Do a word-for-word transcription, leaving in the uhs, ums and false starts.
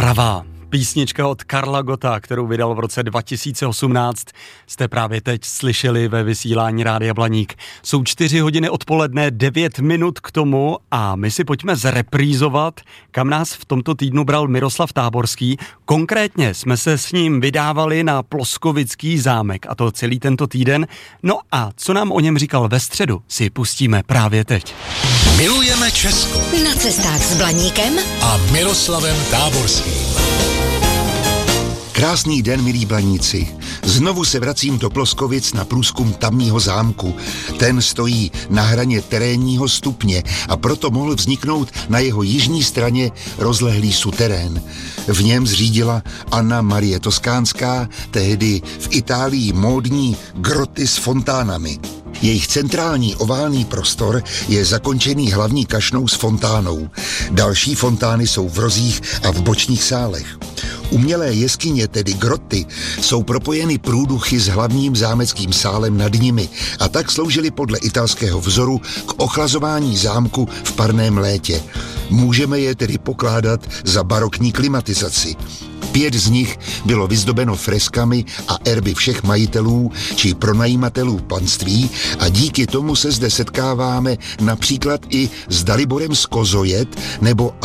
Ostrava. Písnička od Karla Gotta, kterou vydal v roce dva tisíce osmnáct, jste právě teď slyšeli ve vysílání Rádia Blaník. Jsou čtyři hodiny odpoledne, devět minut k tomu a my si pojďme zreprízovat, kam nás v tomto týdnu bral Miroslav Táborský. Konkrétně jsme se s ním vydávali na Ploskovický zámek, a to celý tento týden. No a co nám o něm říkal ve středu, si pustíme právě teď. Milujeme Česko. Na cestách s Blaníkem a Miroslavem Táborským. Krásný den, milí Blaníci. Znovu se vracím do Ploskovic na průzkum tamního zámku. Ten stojí na hraně terénního stupně a proto mohl vzniknout na jeho jižní straně rozlehlý suterén. V něm zřídila Anna Marie Toskánská, tehdy v Itálii módní groty s fontánami. Jejich centrální oválný prostor je zakončený hlavní kašnou s fontánou. Další fontány jsou v rozích a v bočních sálech. Umělé jeskyně, tedy groty, jsou propojeny průduchy s hlavním zámeckým sálem nad nimi a tak sloužily podle italského vzoru k ochlazování zámku v parném létě. Můžeme je tedy pokládat za barokní klimatizaci. Pět z nich bylo vyzdobeno freskami a erby všech majitelů či pronajímatelů panství a díky tomu se zde setkáváme například i s Daliborem z Kozojet nebo